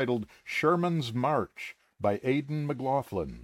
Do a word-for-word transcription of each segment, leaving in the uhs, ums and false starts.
titled Sherman's March by Aidan McLaughlin.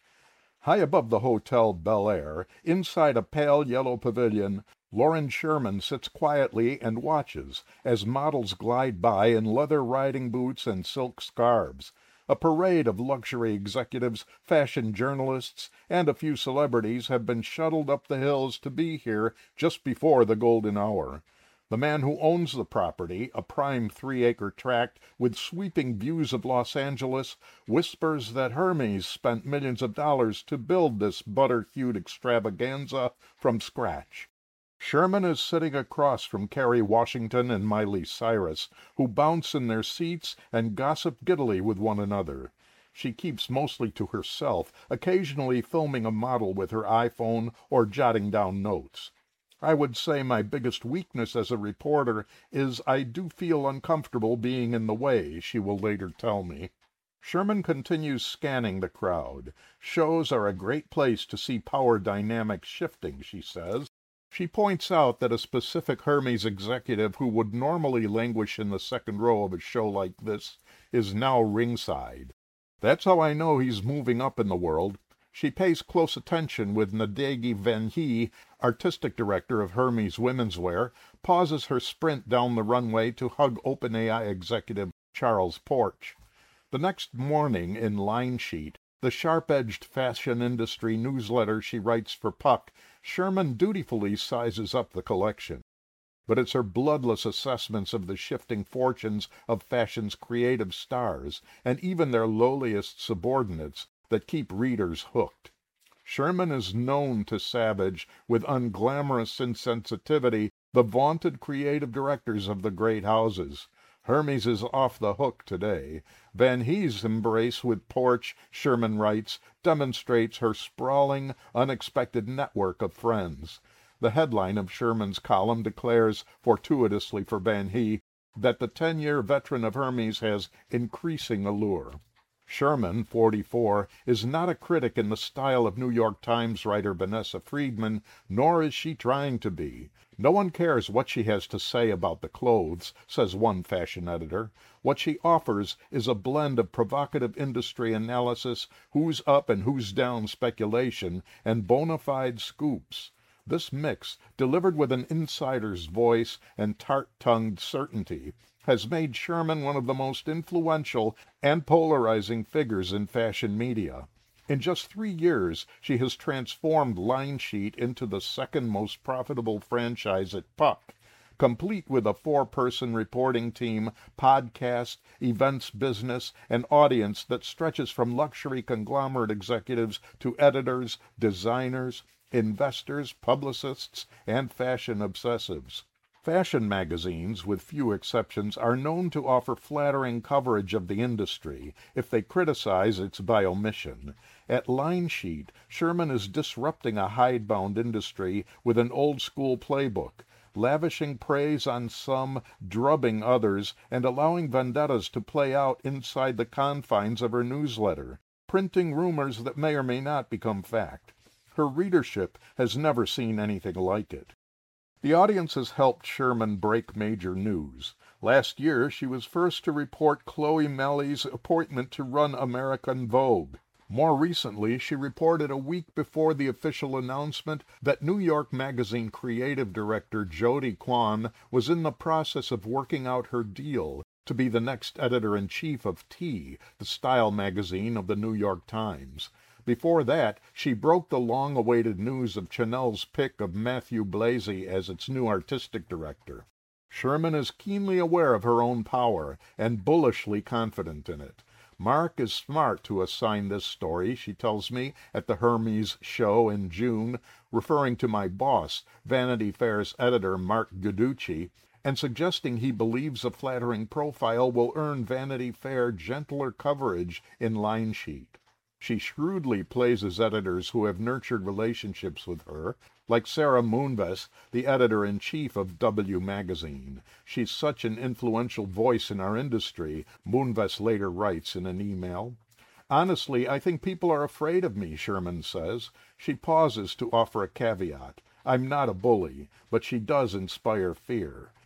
High above the Hotel Bel Air, inside a pale yellow pavilion, Lauren Sherman sits quietly and watches as models glide by in leather riding boots and silk scarves. A parade of luxury executives, fashion journalists, and a few celebrities have been shuttled up the hills to be here just before the golden hour. The man who owns the property, a prime three-acre tract with sweeping views of Los Angeles, whispers that Hermes spent millions of dollars to build this butter-hued extravaganza from scratch. Sherman is sitting across from Kerry Washington and Miley Cyrus, who bounce in their seats and gossip giddily with one another. She keeps mostly to herself, occasionally filming a model with her iPhone or jotting down notes. I would say my biggest weakness as a reporter is I do feel uncomfortable being in the way, she will later tell me. Sherman continues scanning the crowd. Shows are a great place to see power dynamics shifting, she says. She points out that a specific Hermes executive who would normally languish in the second row of a show like this is now ringside. That's how I know he's moving up in the world. She pays close attention with Nadege Van Hee, artistic director of Hermes Women's Wear, pauses her sprint down the runway to hug OpenAI executive Charles Porch. The next morning in Line Sheet, the sharp-edged fashion industry newsletter she writes for Puck, Sherman dutifully sizes up the collection. But it's her bloodless assessments of the shifting fortunes of fashion's creative stars, and even their lowliest subordinates, that keep readers hooked. Sherman is known to savage, with unglamorous insensitivity, the vaunted creative directors of the great houses. Hermes is off the hook today. Van Hee's embrace with Porch, Sherman writes, demonstrates her sprawling, unexpected network of friends. The headline of Sherman's column declares, fortuitously for Van Hee, that the ten-year veteran of Hermes has increasing allure. Sherman, forty-four, is not a critic in the style of New York Times writer Vanessa Friedman, nor is she trying to be. No one cares what she has to say about the clothes, says one fashion editor. What she offers is a blend of provocative industry analysis, who's up and who's down speculation, and bona fide scoops. This mix, delivered with an insider's voice and tart-tongued certainty, has made Sherman one of the most influential and polarizing figures in fashion media. In just three years, she has transformed Line Sheet into the second most profitable franchise at Puck, complete with a four-person reporting team, podcast, events business, and audience that stretches from luxury conglomerate executives to editors, designers, investors, publicists, and fashion obsessives. Fashion magazines, with few exceptions, are known to offer flattering coverage of the industry if they criticize its by omission. At Line Sheet, Sherman is disrupting a hidebound industry with an old-school playbook, lavishing praise on some, drubbing others, and allowing vendettas to play out inside the confines of her newsletter, printing rumors that may or may not become fact. Her readership has never seen anything like it. The audience has helped Sherman break major news. Last year, she was first to report Chloe Melly's appointment to run American Vogue. More recently, she reported a week before the official announcement that New York Magazine creative director Jody Kwan was in the process of working out her deal to be the next editor-in-chief of T, the style magazine of the New York Times. Before that, she broke the long-awaited news of Chanel's pick of Matthew Blasey as its new artistic director. Sherman is keenly aware of her own power and bullishly confident in it. Mark is smart to assign this story, she tells me, at the Hermes show in June, referring to my boss, Vanity Fair's editor Mark Guiducci, and suggesting he believes a flattering profile will earn Vanity Fair gentler coverage in Line Sheet. She shrewdly plays editors who have nurtured relationships with her, like Sarah Moonves, the editor-in-chief of W Magazine. She's such an influential voice in our industry, Moonves later writes in an email. Honestly, I think people are afraid of me, Sherman says. She pauses to offer a caveat. I'm not a bully, but she does inspire fear.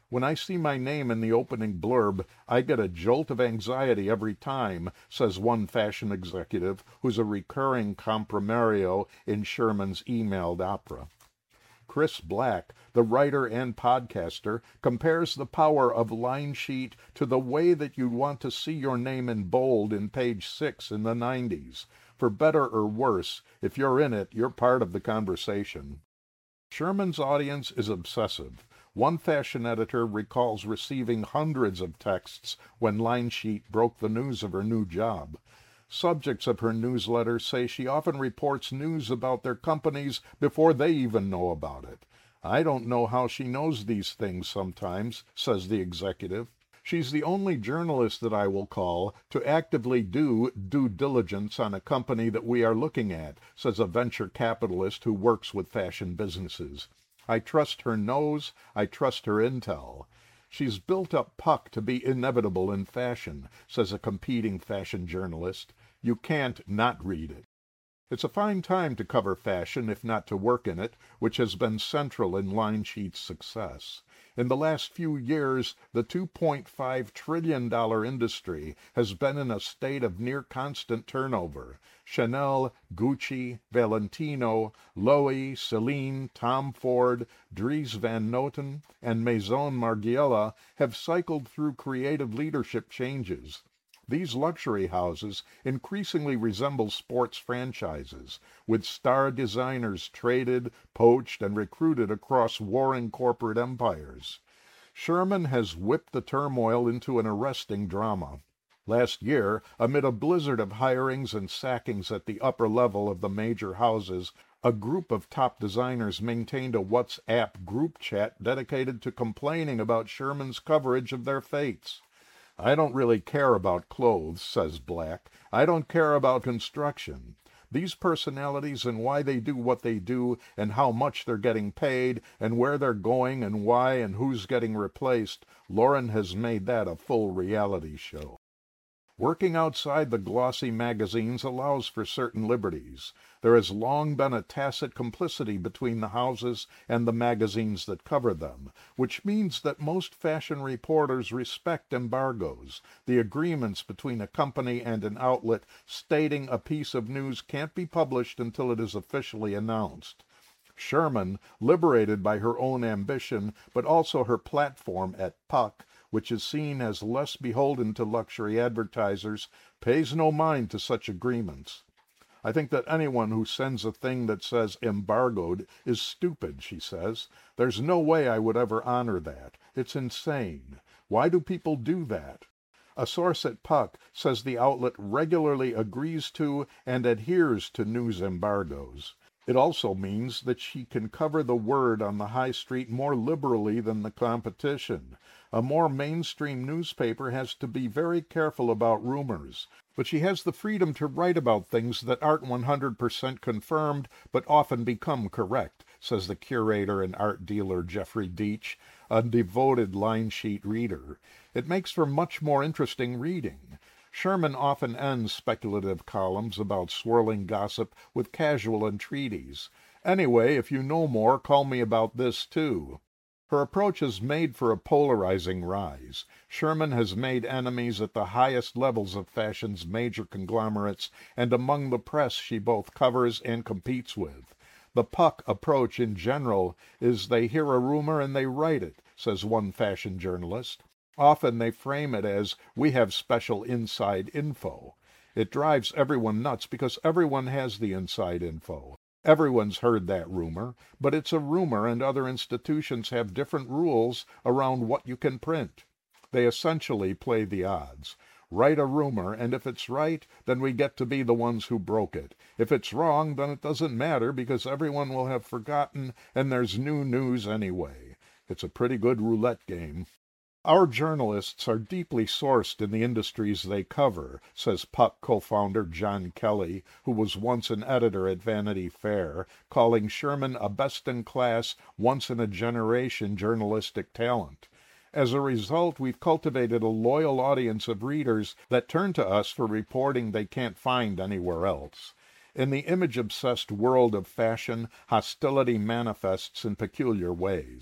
When I see my name in the opening blurb, I get a jolt of anxiety every time, says one fashion executive who's a recurring comprimario in Sherman's emailed opera. Chris Black, the writer and podcaster, compares the power of line sheet to the way that you'd want to see your name in bold in page six in the nineties. For better or worse, if you're in it, you're part of the conversation. Sherman's audience is obsessive. One fashion editor recalls receiving hundreds of texts when Line Sheet broke the news of her new job. Subjects of her newsletter say she often reports news about their companies before they even know about it. I don't know how she knows these things sometimes, says the executive. She's the only journalist that I will call to actively do due diligence on a company that we are looking at, says a venture capitalist who works with fashion businesses. I trust her nose, I trust her intel. She's built up Puck to be inevitable in fashion, says a competing fashion journalist. You can't not read it. It's a fine time to cover fashion, if not to work in it, which has been central in Line Sheet's success. In the last few years, the two point five trillion dollars industry has been in a state of near constant turnover. Chanel, Gucci, Valentino, Loewe, Celine, Tom Ford, Dries Van Noten, and Maison Margiela have cycled through creative leadership changes. These luxury houses increasingly resemble sports franchises, with star designers traded, poached, and recruited across warring corporate empires. Sherman has whipped the turmoil into an arresting drama. Last year, amid a blizzard of hirings and sackings at the upper level of the major houses, a group of top designers maintained a WhatsApp group chat dedicated to complaining about Sherman's coverage of their fates. I don't really care about clothes, says Black. I don't care about construction. These personalities and why they do what they do and how much they're getting paid and where they're going and why and who's getting replaced, Lauren has made that a full reality show. Working outside the glossy magazines allows for certain liberties. There has long been a tacit complicity between the houses and the magazines that cover them, which means that most fashion reporters respect embargoes, the agreements between a company and an outlet stating a piece of news can't be published until it is officially announced. Sherman, liberated by her own ambition, but also her platform at Puck, which is seen as less beholden to luxury advertisers, pays no mind to such agreements. I think that anyone who sends a thing that says embargoed is stupid, she says. There's no way I would ever honor that. It's insane. Why do people do that? A source at Puck says the outlet regularly agrees to and adheres to news embargoes. It also means that she can cover the word on the high street more liberally than the competition. A more mainstream newspaper has to be very careful about rumors, but she has the freedom to write about things that aren't one hundred percent confirmed but often become correct, says the curator and art dealer Jeffrey Deitch, a devoted Line Sheet reader. It makes for much more interesting reading. Sherman often ends speculative columns about swirling gossip with casual entreaties. Anyway, if you know more, call me about this too. Her approach is made for a polarizing rise. Sherman has made enemies at the highest levels of fashion's major conglomerates and among the press she both covers and competes with. The Puck approach in general is they hear a rumor and they write it, says one fashion journalist. Often they frame it as, we have special inside info. It drives everyone nuts because everyone has the inside info. Everyone's heard that rumor, but it's a rumor and other institutions have different rules around what you can print. They essentially play the odds. Write a rumor, and if it's right, then we get to be the ones who broke it. If it's wrong, then it doesn't matter because everyone will have forgotten and there's new news anyway. It's a pretty good roulette game. Our journalists are deeply sourced in the industries they cover, says Puck co-founder John Kelly, who was once an editor at Vanity Fair, calling Sherman a best-in-class, once-in-a-generation journalistic talent. As a result, we've cultivated a loyal audience of readers that turn to us for reporting they can't find anywhere else. In the image-obsessed world of fashion, hostility manifests in peculiar ways.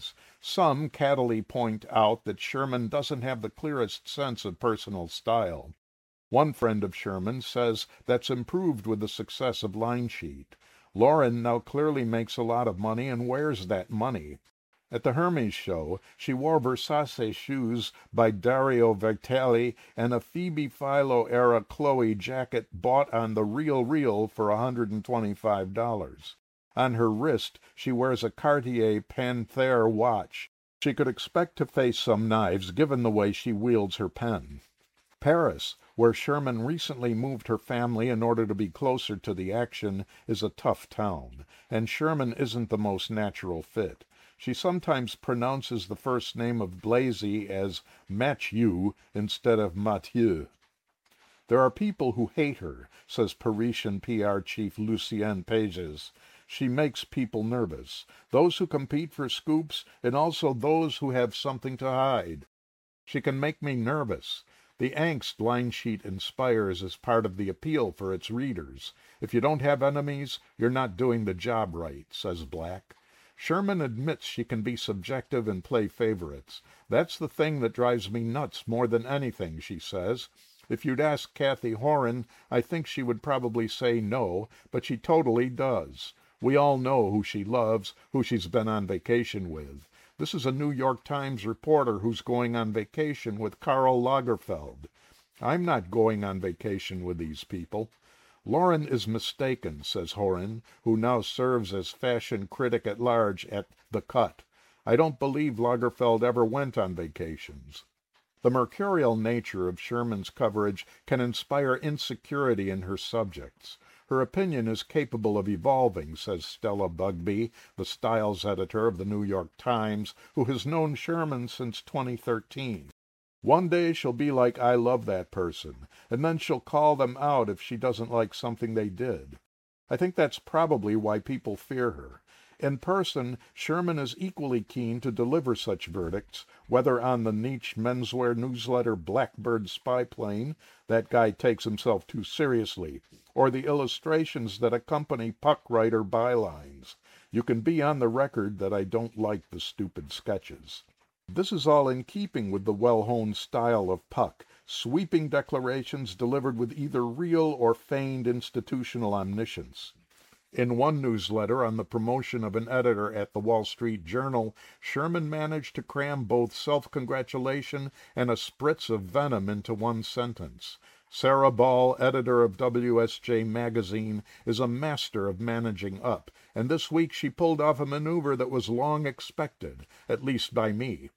Some cattily point out that Sherman doesn't have the clearest sense of personal style. One friend of Sherman says that's improved with the success of Line Sheet. Lauren now clearly makes a lot of money and wears that money. At the Hermes show, she wore Versace shoes by Dario Vitale and a Phoebe Philo-era Chloe jacket bought on the Real Real for one hundred twenty-five dollars. On her wrist, she wears a Cartier Panthère watch. She could expect to face some knives given the way she wields her pen. Paris, where Sherman recently moved her family in order to be closer to the action, is a tough town, and Sherman isn't the most natural fit. She sometimes pronounces the first name of Blasey as Mathieu instead of Mathieu. There are people who hate her, says Parisian P R chief Lucien Pages. She makes people nervous, those who compete for scoops and also those who have something to hide. She can make me nervous. The angst Line Sheet inspires is part of the appeal for its readers. If you don't have enemies, you're not doing the job right, says Black. Sherman admits she can be subjective and play favorites. That's the thing that drives me nuts more than anything, she says. If you'd ask Kathy Horan, I think she would probably say no, but she totally does. We all know who she loves, who she's been on vacation with. This is a New York Times reporter who's going on vacation with Karl Lagerfeld. I'm not going on vacation with these people. Lauren is mistaken, says Horan, who now serves as fashion critic at large at The Cut. I don't believe Lagerfeld ever went on vacations. The mercurial nature of Sherman's coverage can inspire insecurity in her subjects. Her opinion is capable of evolving, says Stella Bugbee, the styles editor of the New York Times, who has known Sherman since twenty thirteen. One day she'll be like, I love that person, and then she'll call them out if she doesn't like something they did. I think that's probably why people fear her. In person, Sherman is equally keen to deliver such verdicts, whether on the niche menswear newsletter Blackbird Spy Plane, that guy takes himself too seriously, or the illustrations that accompany Puck writer bylines. You can be on the record that I don't like the stupid sketches. This is all in keeping with the well-honed style of Puck, sweeping declarations delivered with either real or feigned institutional omniscience. In one newsletter on the promotion of an editor at the Wall Street Journal, Sherman managed to cram both self-congratulation and a spritz of venom into one sentence. Sarah Ball, editor of W S J Magazine, is a master of managing up, and this week she pulled off a maneuver that was long expected, at least by me.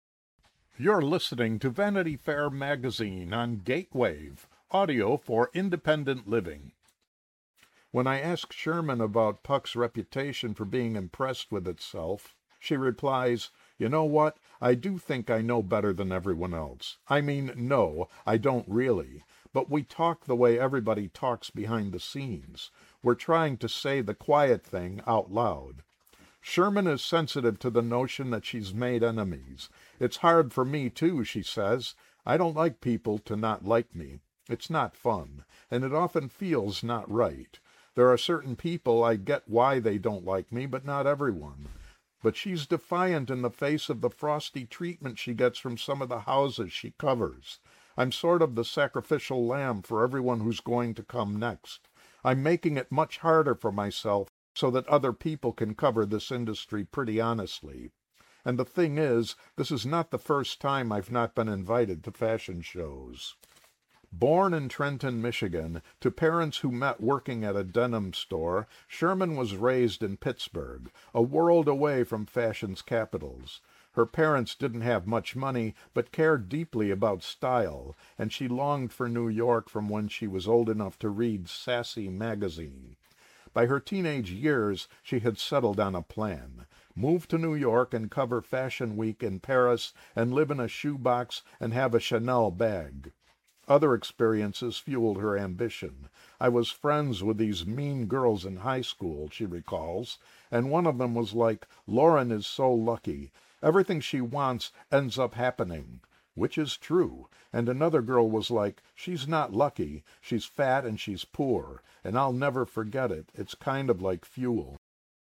You're listening to Vanity Fair Magazine on Gatewave, audio for independent living. When I ask Sherman about Puck's reputation for being impressed with itself, she replies, You know what? I do think I know better than everyone else. I mean, no, I don't really. But we talk the way everybody talks behind the scenes. We're trying to say the quiet thing out loud. Sherman is sensitive to the notion that she's made enemies. It's hard for me, too, she says. I don't like people to not like me. It's not fun, and it often feels not right. There are certain people I get why they don't like me, but not everyone. But she's defiant in the face of the frosty treatment she gets from some of the houses she covers. I'm sort of the sacrificial lamb for everyone who's going to come next. I'm making it much harder for myself so that other people can cover this industry pretty honestly. And the thing is, this is not the first time I've not been invited to fashion shows. Born in Trenton, Michigan, to parents who met working at a denim store, Sherman was raised in Pittsburgh, a world away from fashion's capitals. Her parents didn't have much money, but cared deeply about style, and she longed for New York from when she was old enough to read Sassy magazine. By her teenage years, she had settled on a plan. Move to New York and cover Fashion Week in Paris and live in a shoebox and have a Chanel bag. Other experiences fueled her ambition. I was friends with these mean girls in high school, she recalls, and one of them was like, Lauren is so lucky. Everything she wants ends up happening, which is true. And another girl was like, she's not lucky, she's fat and she's poor, and I'll never forget it. It's kind of like fuel.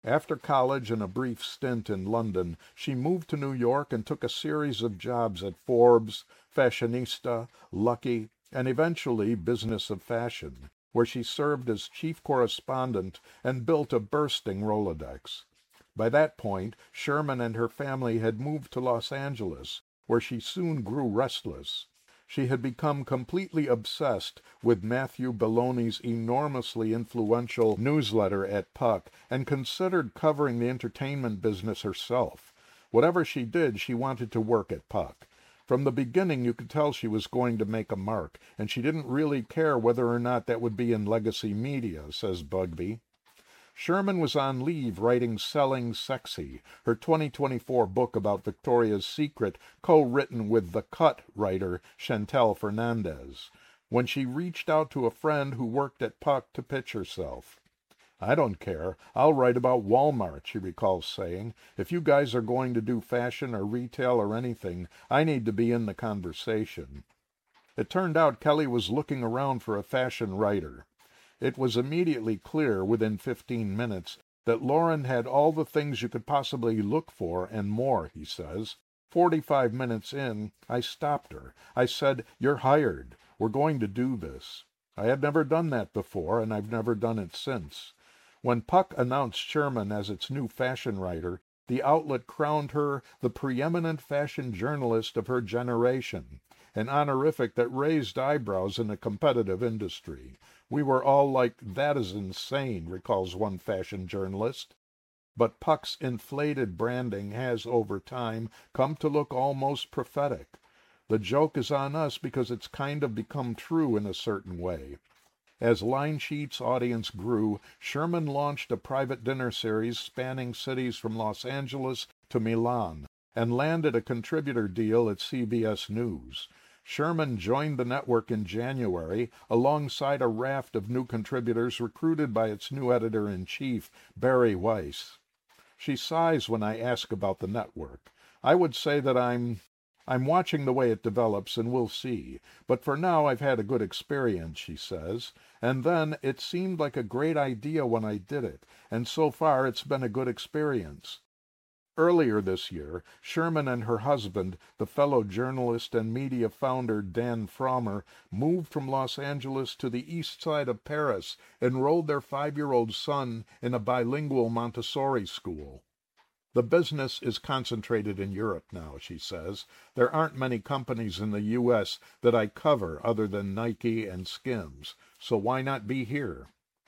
After college and a brief stint in London, she moved to New York and took a series of jobs at Forbes, Fashionista, Lucky, and eventually Business of Fashion, where she served as chief correspondent and built a bursting Rolodex. By that point, Sherman and her family had moved to Los Angeles, where she soon grew restless. She had become completely obsessed with Matthew Belloni's enormously influential newsletter at Puck and considered covering the entertainment business herself. Whatever she did, she wanted to work at Puck. From the beginning, you could tell she was going to make a mark, and she didn't really care whether or not that would be in legacy media, says Bugbee. Sherman was on leave writing Selling Sexy, her twenty twenty-four book about Victoria's Secret, co-written with The Cut writer Chantel Fernandez, when she reached out to a friend who worked at Puck to pitch herself. "I don't care. I'll write about Walmart," she recalls saying. "If you guys are going to do fashion or retail or anything, I need to be in the conversation." It turned out Kelly was looking around for a fashion writer. It was immediately clear, within fifteen minutes, that Lauren had all the things you could possibly look for and more, he says. Forty-five minutes in, I stopped her. I said, "You're hired. We're going to do this." I had never done that before, and I've never done it since. When Puck announced Sherman as its new fashion writer, the outlet crowned her the preeminent fashion journalist of her generation, an honorific that raised eyebrows in a competitive industry. "We were all like, 'That is insane,'" recalls one fashion journalist. But Puck's inflated branding has, over time, come to look almost prophetic. The joke is on us because it's kind of become true in a certain way. As Line Sheet's audience grew, Sherman launched a private dinner series spanning cities from Los Angeles to Milan, and landed a contributor deal at C B S News. Sherman joined the network in January alongside a raft of new contributors recruited by its new editor-in-chief, Barry Weiss. She sighs when I ask about the network. "I would say that I'm... I'm watching the way it develops, and we'll see. But for now I've had a good experience," she says. "And then it seemed like a great idea when I did it, and so far it's been a good experience." Earlier this year, Sherman and her husband, the fellow journalist and media founder Dan Frommer, moved from Los Angeles to the east side of Paris, enrolled their five-year-old son in a bilingual Montessori school. "The business is concentrated in Europe now," she says. "There aren't many companies in the U S that I cover other than Nike and Skims, so why not be here?"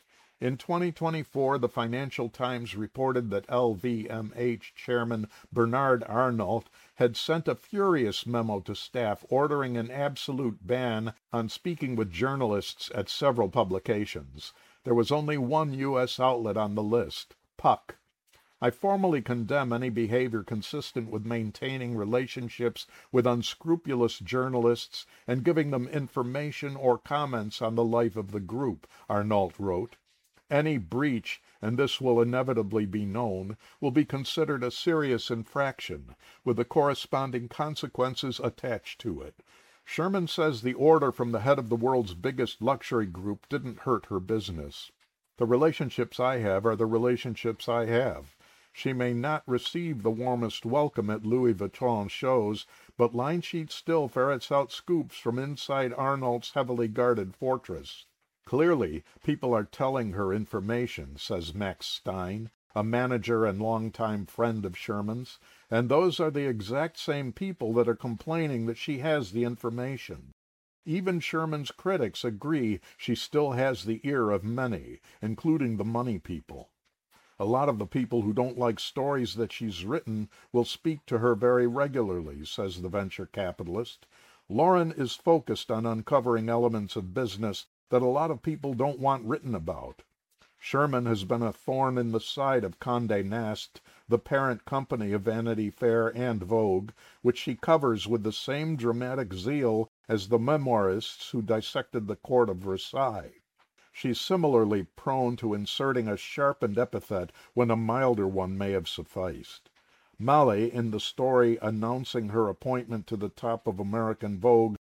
In twenty twenty-four, the Financial Times reported that L V M H chairman Bernard Arnault had sent a furious memo to staff ordering an absolute ban on speaking with journalists at several publications. There was only one U S outlet on the list, Puck. "I formally condemn any behavior consistent with maintaining relationships with unscrupulous journalists and giving them information or comments on the life of the group," Arnault wrote. "Any breach, and this will inevitably be known, will be considered a serious infraction, with the corresponding consequences attached to it." Sherman says the order from the head of the world's biggest luxury group didn't hurt her business. "The relationships I have are the relationships I have." She may not receive the warmest welcome at Louis Vuitton shows, but Line Sheet still ferrets out scoops from inside Arnault's heavily guarded fortress. "Clearly, people are telling her information," says Max Stein, a manager and longtime friend of Sherman's, "and those are the exact same people that are complaining that she has the information. Even Sherman's critics agree she still has the ear of many, including the money people. A lot of the people who don't like stories that she's written will speak to her very regularly," says the venture capitalist. "Lauren is focused on uncovering elements of business that a lot of people don't want written about." Sherman has been a thorn in the side of Condé Nast, the parent company of Vanity Fair and Vogue, which she covers with the same dramatic zeal as the memoirists who dissected the court of Versailles. She's similarly prone to inserting a sharpened epithet when a milder one may have sufficed. Molly, in the story announcing her appointment to the top of American Vogue,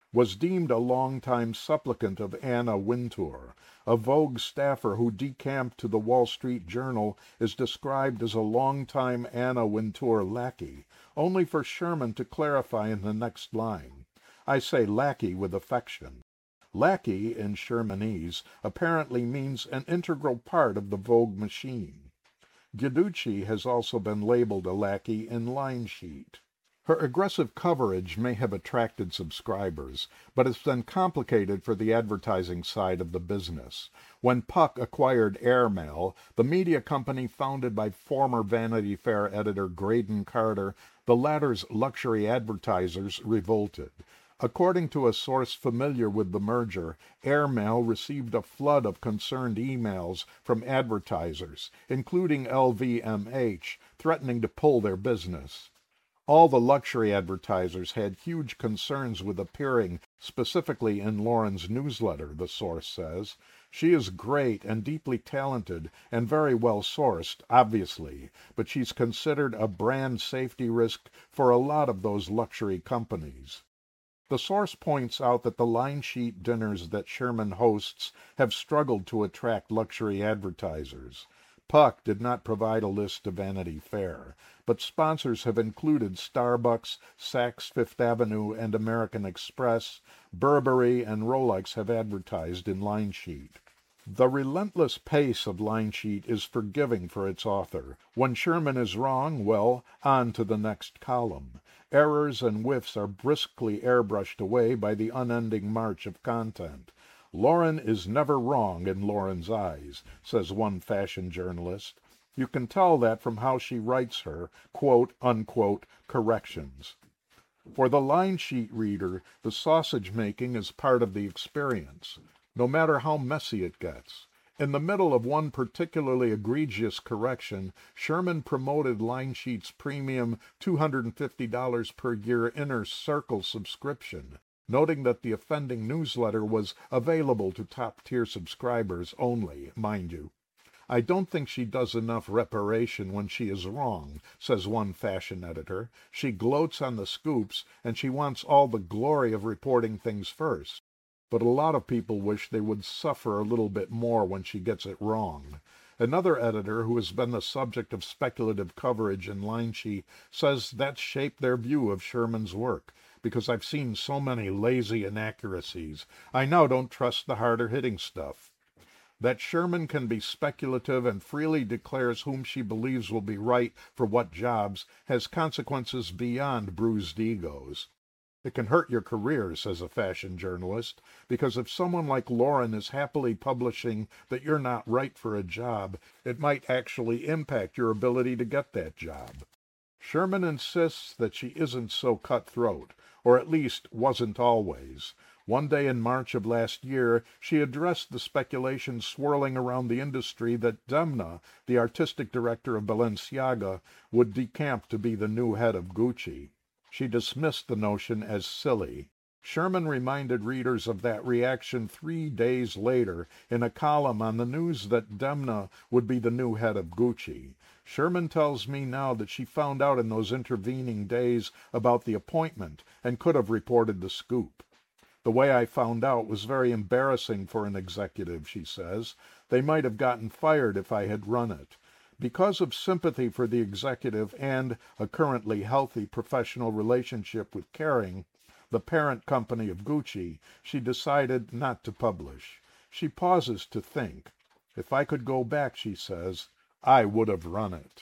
was deemed a long-time supplicant of Anna Wintour. A Vogue staffer who decamped to the Wall Street Journal is described as a long-time Anna Wintour lackey, only for Sherman to clarify in the next line. I say lackey with affection. Lackey, in Shermanese, apparently means an integral part of the Vogue machine. Guiducci has also been labeled a lackey in Line Sheet. Her aggressive coverage may have attracted subscribers, but it's been complicated for the advertising side of the business. When Puck acquired Airmail, the media company founded by former Vanity Fair editor Graydon Carter, the latter's luxury advertisers revolted. According to a source familiar with the merger, Airmail received a flood of concerned emails from advertisers, including L V M H, threatening to pull their business. All the luxury advertisers had huge concerns with appearing specifically in Lauren's newsletter, the source says. She is great and deeply talented and very well sourced, obviously, but she's considered a brand safety risk for a lot of those luxury companies. The source points out that the Line Sheet dinners that Sherman hosts have struggled to attract luxury advertisers. Puck did not provide a list to Vanity Fair, but sponsors have included Starbucks, Saks Fifth Avenue, and American Express. Burberry and Rolex have advertised in Line Sheet. The relentless pace of Line Sheet is forgiving for its author. When Sherman is wrong, well, on to the next column. Errors and whiffs are briskly airbrushed away by the unending march of content. Lauren is never wrong in Lauren's eyes, says one fashion journalist. You can tell that from how she writes her, quote-unquote, corrections. For the Line Sheet reader, the sausage-making is part of the experience, no matter how messy it gets. In the middle of one particularly egregious correction, Sherman promoted Line Sheet's premium two hundred fifty dollars per year Inner Circle subscription, noting that the offending newsletter was available to top-tier subscribers only, mind you. I don't think she does enough reparation when she is wrong, says one fashion editor. She gloats on the scoops, and she wants all the glory of reporting things first. But a lot of people wish they would suffer a little bit more when she gets it wrong. Another editor, who has been the subject of speculative coverage in Line Sheet, says that's shaped their view of Sherman's work. Because I've seen so many lazy inaccuracies, I now don't trust the harder-hitting stuff. That Sherman can be speculative and freely declares whom she believes will be right for what jobs has consequences beyond bruised egos. It can hurt your career, says a fashion journalist, because if someone like Lauren is happily publishing that you're not right for a job, it might actually impact your ability to get that job. Sherman insists that she isn't so cutthroat, or at least wasn't always. One day in March of last year, she addressed the speculation swirling around the industry that Demna, the artistic director of Balenciaga, would decamp to be the new head of Gucci. She dismissed the notion as silly. Sherman reminded readers of that reaction three days later in a column on the news that Demna would be the new head of Gucci. Sherman tells me now that she found out in those intervening days about the appointment and could have reported the scoop. The way I found out was very embarrassing for an executive, she says. They might have gotten fired if I had run it. Because of sympathy for the executive and a currently healthy professional relationship with Kering, the parent company of Gucci, she decided not to publish. She pauses to think. If I could go back, she says, I would have run it.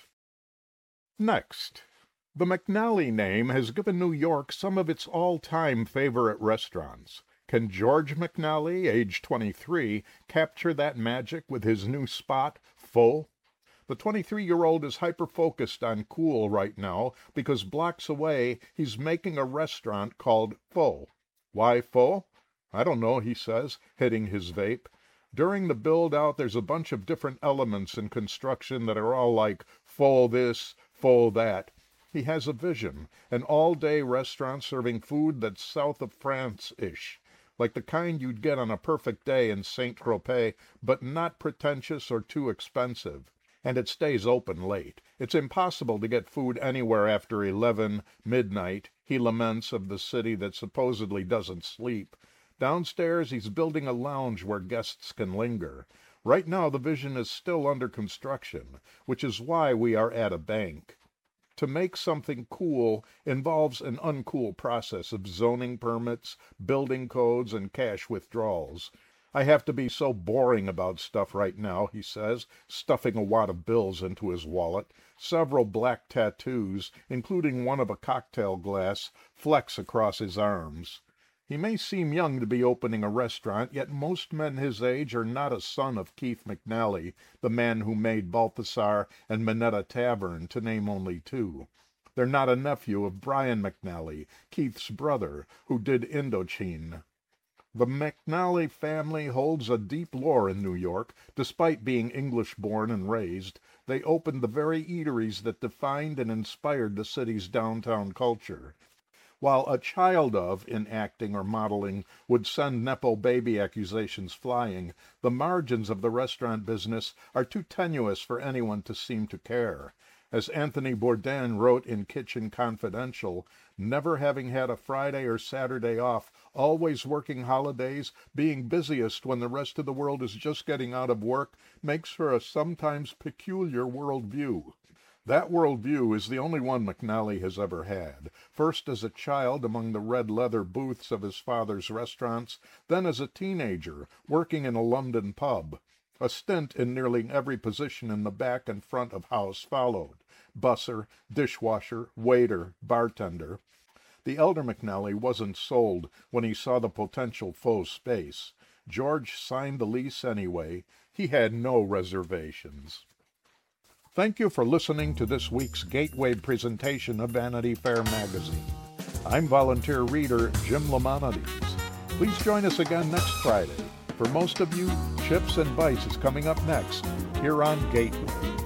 Next. The McNally name has given New York some of its all-time favorite restaurants. Can George McNally, age twenty-three, capture that magic with his new spot, Pho? The twenty-three-year-old is hyper-focused on cool right now because blocks away he's making a restaurant called Pho. Why Pho? I don't know, he says, hitting his vape. During the build-out, there's a bunch of different elements in construction that are all like Pho this, Pho that. He has a vision, an all-day restaurant serving food that's south of France-ish, like the kind you'd get on a perfect day in Saint-Tropez, but not pretentious or too expensive. and it stays open late. It's impossible to get food anywhere after eleven, midnight, he laments of the city that supposedly doesn't sleep. Downstairs, he's building a lounge where guests can linger. Right now, the Vision is still under construction, which is why we are at a bank. To make something cool involves an uncool process of zoning permits, building codes, and cash withdrawals. I have to be so boring about stuff right now, he says, stuffing a wad of bills into his wallet. Several black tattoos, including one of a cocktail glass, flex across his arms. He may seem young to be opening a restaurant, yet most men his age are not a son of Keith McNally, the man who made Balthazar and Minetta Tavern, to name only two. They're not a nephew of Brian McNally, Keith's brother, who did Indochine. The McNally family holds a deep lore in New York. Despite being English-born and raised, they opened the very eateries that defined and inspired the city's downtown culture. While a child of, in acting or modeling, would send Nepo baby accusations flying, the margins of the restaurant business are too tenuous for anyone to seem to care. As Anthony Bourdain wrote in Kitchen Confidential, never having had a Friday or Saturday off, always working holidays, being busiest when the rest of the world is just getting out of work, makes for a sometimes peculiar worldview. That worldview is the only one McNally has ever had, first as a child among the red leather booths of his father's restaurants, then as a teenager, working in a London pub. A stint in nearly every position in the back and front of house followed. Busser, dishwasher, waiter, bartender. The elder McNally wasn't sold when he saw the potential faux space. George signed the lease anyway. He had no reservations. Thank you for listening to this week's Gateway presentation of Vanity Fair magazine. I'm volunteer reader Jim Lamanides. Please join us again next Friday. For most of you, Chips and Vice is coming up next, here on Gateway.